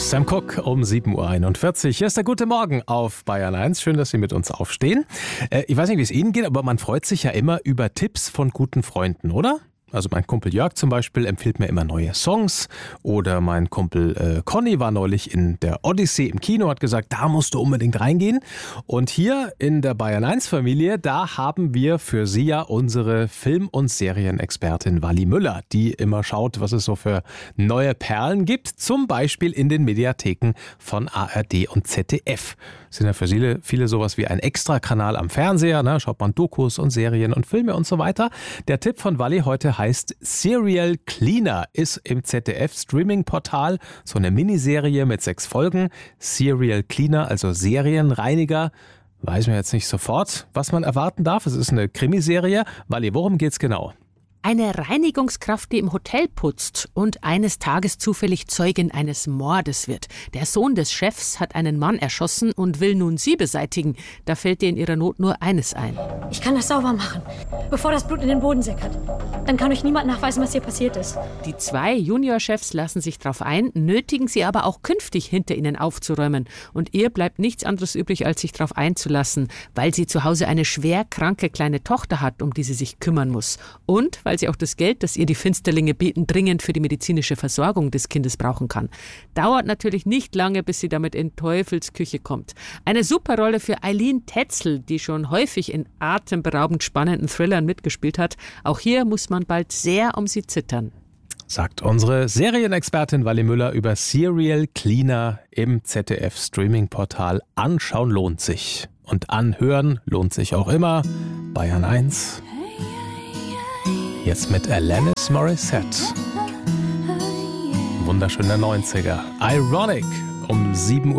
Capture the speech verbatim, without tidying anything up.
Sam Cooke um sieben Uhr einundvierzig. Hier ist der Gute Morgen auf Bayern eins. Schön, dass Sie mit uns aufstehen. Äh, ich weiß nicht, wie es Ihnen geht, aber man freut sich ja immer über Tipps von guten Freunden, oder? Also mein Kumpel Jörg zum Beispiel empfiehlt mir immer neue Songs. Oder mein Kumpel äh, Conny war neulich in der Odyssee im Kino, hat gesagt, da musst du unbedingt reingehen. Und hier in der Bayern eins Familie, da haben wir für Sie ja unsere Film- und Serienexpertin Wally Müller, die immer schaut, was es so für neue Perlen gibt. Zum Beispiel in den Mediatheken von A R D und Z D F. Sind ja für viele, viele sowas wie ein Extrakanal am Fernseher. Ne? Schaut man Dokus und Serien und Filme und so weiter. Der Tipp von Wally heute heißt Serial Cleaner, ist im Z D F-Streaming-Portal so eine Miniserie mit sechs Folgen. Serial Cleaner, also Serienreiniger. Weiß man jetzt nicht sofort, was man erwarten darf. Es ist eine Krimiserie. Wally, worum geht's genau? Eine Reinigungskraft, die im Hotel putzt und eines Tages zufällig Zeugin eines Mordes wird. Der Sohn des Chefs hat einen Mann erschossen und will nun sie beseitigen. Da fällt ihr in ihrer Not nur eines ein. Ich kann das sauber machen, bevor das Blut in den Boden sickert. Dann kann euch niemand nachweisen, was hier passiert ist. Die zwei Juniorchefs lassen sich darauf ein, nötigen sie aber auch künftig hinter ihnen aufzuräumen. Und ihr bleibt nichts anderes übrig, als sich darauf einzulassen, weil sie zu Hause eine schwer kranke kleine Tochter hat, um die sie sich kümmern muss. Und weil sie auch das Geld, das ihr die Finsterlinge bieten, dringend für die medizinische Versorgung des Kindes brauchen kann. Dauert natürlich nicht lange, bis sie damit in Teufelsküche kommt. Eine super Rolle für Eileen Tetzel, die schon häufig in atemberaubend spannenden Thrillern mitgespielt hat. Auch hier muss man bald sehr um sie zittern. Sagt unsere Serienexpertin Wally Müller über Serial Cleaner im Z D F-Streaming-Portal. Anschauen lohnt sich. Und anhören lohnt sich auch immer. Bayern eins. Jetzt mit Alanis Morissette. Wunderschöner neunziger. Ironic um sieben Uhr.